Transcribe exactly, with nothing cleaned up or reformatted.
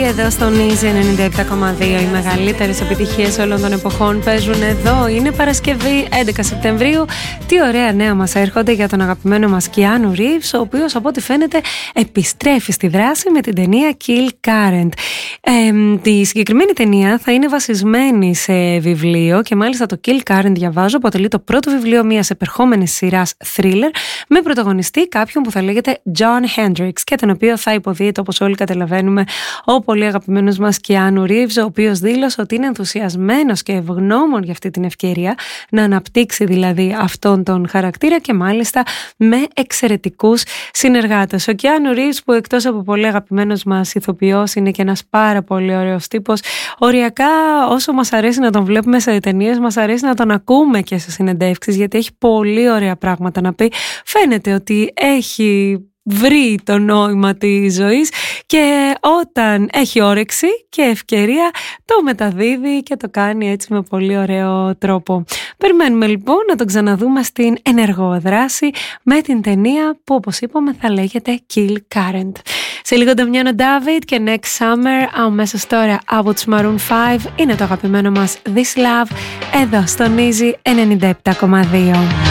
εδώ στον Easy ενενήντα επτά κόμμα δύο. Οι μεγαλύτερες επιτυχίες όλων των εποχών παίζουν εδώ. Είναι Παρασκευή έντεκα Σεπτεμβρίου. Τι ωραία νέα μας έρχονται για τον αγαπημένο μας Κιάνου Ρίβς, ο οποίος από ό,τι φαίνεται επιστρέφει στη δράση με την ταινία Kill Current. Ε, τη συγκεκριμένη ταινία θα είναι βασισμένη σε βιβλίο και μάλιστα το Kill Current, διαβάζω, αποτελεί το πρώτο βιβλίο μιας επερχόμενης σειράς thriller με πρωταγωνιστή κάποιον που θα λέγεται John Hendricks και τον οποίο θα υποδίεται, όπως όλοι καταλαβαίνουμε, ο πολύ αγαπημένος μας Κιάνου Ρίβς, ο οποίος δήλωσε ότι είναι ενθουσιασμένος και ευγνώμων για αυτή την ευκαιρία να αναπτύξει δηλαδή αυτόν τον χαρακτήρα και μάλιστα με εξαιρετικούς συνεργάτες. Ο Κιάνου Ρίβς, που εκτός από πολύ αγαπημένος μας ηθοποιός είναι και ένας πάρα πολύ ωραίος τύπος, οριακά όσο μας αρέσει να τον βλέπουμε σε ταινίες, μας αρέσει να τον ακούμε και σε συνεντεύξεις, γιατί έχει πολύ ωραία πράγματα να πει. Φαίνεται ότι έχει βρει το νόημα της ζωής και όταν έχει όρεξη και ευκαιρία το μεταδίδει και το κάνει έτσι με πολύ ωραίο τρόπο. Περιμένουμε λοιπόν να τον ξαναδούμε στην ενεργό δράση με την ταινία που, όπως είπαμε, θα λέγεται Kill Current. Σε λίγο Νταμιάνο Ντάβιτ και Next Summer, αμέσως τώρα από τους Maroon πέντε είναι το αγαπημένο μας This Love εδώ στον Easy ενενήντα επτά κόμμα δύο.